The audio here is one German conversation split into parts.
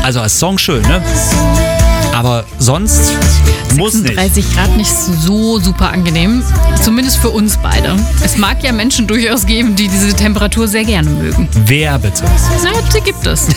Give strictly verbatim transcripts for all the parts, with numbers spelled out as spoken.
Also als Song schön, ne? Aber sonst muss nicht. sechsunddreißig Grad nicht so super angenehm. Zumindest für uns beide. Es mag ja Menschen durchaus geben, die diese Temperatur sehr gerne mögen. Wer bitte? Na, die gibt es.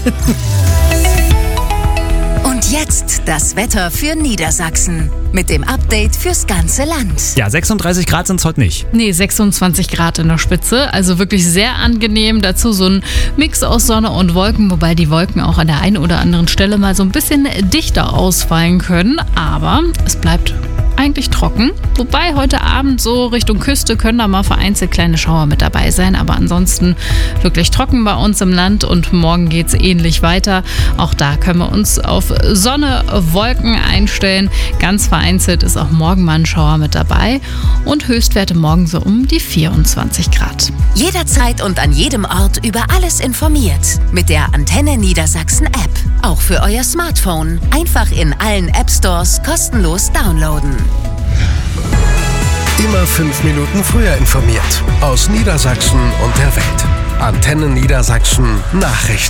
Und jetzt das Wetter für Niedersachsen. Mit dem Update fürs ganze Land. Ja, sechsunddreißig Grad sind es heute nicht. Nee, sechsundzwanzig Grad in der Spitze. Also wirklich sehr angenehm. Dazu so ein Mix aus Sonne und Wolken. Wobei die Wolken auch an der einen oder anderen Stelle mal so ein bisschen dichter ausfallen können. Aber es bleibt eigentlich trocken. Wobei heute Abend so Richtung Küste können da mal vereinzelt kleine Schauer mit dabei sein. Aber ansonsten wirklich trocken bei uns im Land. Und morgen geht es ähnlich weiter. Auch da können wir uns auf Sonne, Wolken einstellen. Ganz vereinzelt ist auch morgen mal ein Schauer mit dabei. Und Höchstwerte morgen so um die vierundzwanzig Grad. Jederzeit und an jedem Ort über alles informiert. Mit der Antenne Niedersachsen App. Auch für euer Smartphone. Einfach in allen App Stores kostenlos downloaden. Immer fünf Minuten früher informiert. Aus Niedersachsen und der Welt. Antenne Niedersachsen Nachrichten.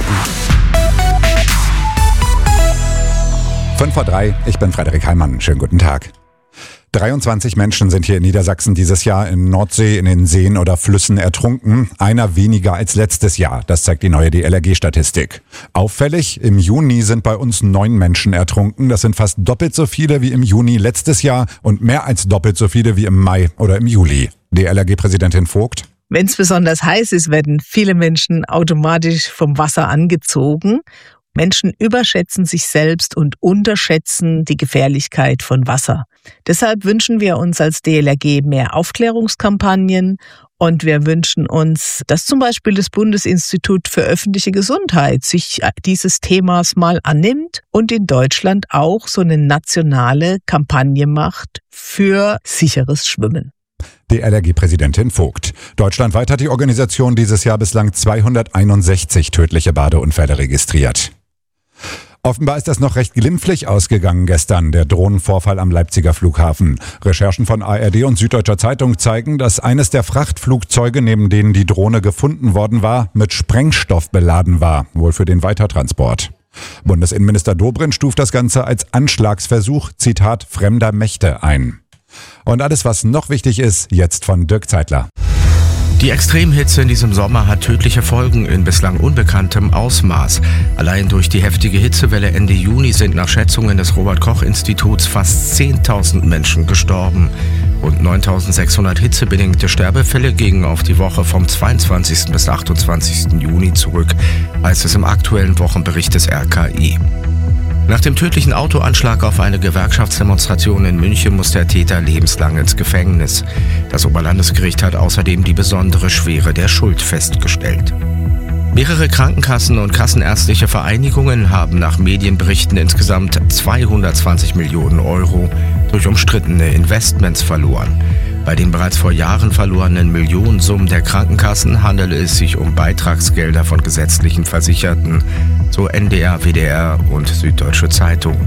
fünf vor drei, ich bin Frederik Heimann. Schönen guten Tag. dreiundzwanzig Menschen sind hier in Niedersachsen dieses Jahr in Nordsee, in den Seen oder Flüssen ertrunken. Einer weniger als letztes Jahr. Das zeigt die neue D L R G-Statistik. Auffällig, im Juni sind bei uns neun Menschen ertrunken. Das sind fast doppelt so viele wie im Juni letztes Jahr und mehr als doppelt so viele wie im Mai oder im Juli. D L R G-Präsidentin Vogt. Wenn es besonders heiß ist, werden viele Menschen automatisch vom Wasser angezogen. Menschen überschätzen sich selbst und unterschätzen die Gefährlichkeit von Wasser. Deshalb wünschen wir uns als D L R G mehr Aufklärungskampagnen und wir wünschen uns, dass zum Beispiel das Bundesinstitut für öffentliche Gesundheit sich dieses Themas mal annimmt und in Deutschland auch so eine nationale Kampagne macht für sicheres Schwimmen. D L R G-Präsidentin Vogt. Deutschlandweit hat die Organisation dieses Jahr bislang zweihunderteinundsechzig tödliche Badeunfälle registriert. Offenbar ist das noch recht glimpflich ausgegangen gestern, der Drohnenvorfall am Leipziger Flughafen. Recherchen von A R D und Süddeutscher Zeitung zeigen, dass eines der Frachtflugzeuge, neben denen die Drohne gefunden worden war, mit Sprengstoff beladen war, wohl für den Weitertransport. Bundesinnenminister Dobrindt stuft das Ganze als Anschlagsversuch, Zitat, fremder Mächte ein. Und alles, was noch wichtig ist, jetzt von Dirk Zeitler. Die Extremhitze in diesem Sommer hat tödliche Folgen in bislang unbekanntem Ausmaß. Allein durch die heftige Hitzewelle Ende Juni sind nach Schätzungen des Robert-Koch-Instituts fast zehntausend Menschen gestorben. Rund neuntausendsechshundert hitzebedingte Sterbefälle gingen auf die Woche vom zweiundzwanzigsten bis achtundzwanzigsten Juni zurück, heißt es im aktuellen Wochenbericht des R K I. Nach dem tödlichen Autoanschlag auf eine Gewerkschaftsdemonstration in München muss der Täter lebenslang ins Gefängnis. Das Oberlandesgericht hat außerdem die besondere Schwere der Schuld festgestellt. Mehrere Krankenkassen und kassenärztliche Vereinigungen haben nach Medienberichten insgesamt zweihundertzwanzig Millionen Euro durch umstrittene Investments verloren. Bei den bereits vor Jahren verlorenen Millionensummen der Krankenkassen handele es sich um Beitragsgelder von gesetzlichen Versicherten, so N D R, W D R und Süddeutsche Zeitung.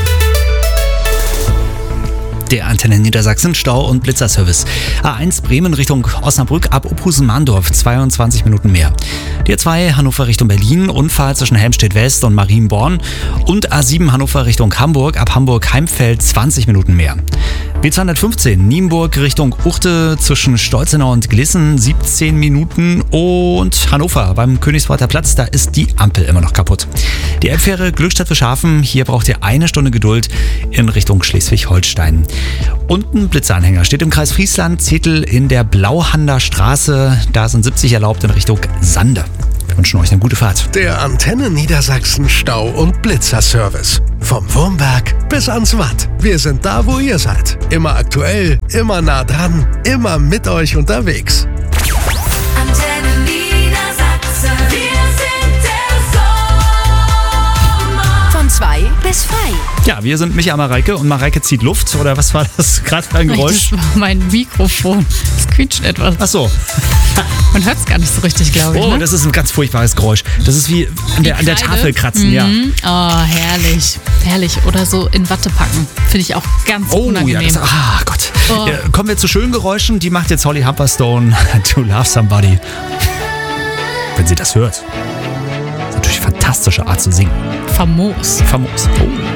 Der Antenne Niedersachsen Stau- und Blitzerservice. A eins Bremen Richtung Osnabrück ab Opusen-Mahndorf, zweiundzwanzig Minuten mehr. Die A zwei Hannover Richtung Berlin, Unfall zwischen Helmstedt West und Marienborn. Und A sieben Hannover Richtung Hamburg ab Hamburg-Heimfeld, zwanzig Minuten mehr. B zweihundertfünfzehn Nienburg Richtung Uchte zwischen Stolzenau und Glissen, siebzehn Minuten. Und Hannover beim Königswarter Platz, da ist die Ampel immer noch kaputt. Die Elbfähre Glückstadt für Schafen, hier braucht ihr eine Stunde Geduld in Richtung Schleswig-Holstein. Und ein Blitzeranhänger steht im Kreis Friesland, Zettel in der Blauhander Straße. Da sind siebzig erlaubt in Richtung Sande. Wir wünschen euch eine gute Fahrt. Der Antenne Niedersachsen Stau- und Blitzerservice. Vom Wurmberg bis ans Watt. Wir sind da, wo ihr seid. Immer aktuell, immer nah dran, immer mit euch unterwegs. Antenne Niedersachsen. Wir sind der Sommer. Von zwei bis frei. Ja, wir sind Micha Mareike und Mareike zieht Luft. Oder was war das gerade für ein Geräusch? Das war mein Mikrofon. Es quietscht etwas. Ach so. Man hört es gar nicht so richtig, glaube ich. Oh, ne? das ist ein ganz furchtbares Geräusch. Das ist wie an der, an der Tafel kratzen, mhm. ja. Oh, herrlich. Herrlich. Oder so in Watte packen. Finde ich auch ganz Oh unangenehm. ja, das, ah Gott. Oh. Ja, kommen wir zu schönen Geräuschen. Die macht jetzt Holly To Love Somebody. Wenn sie das hört. Ist natürlich fantastisch. fantastische Art zu singen. Famos. Famos. Oh.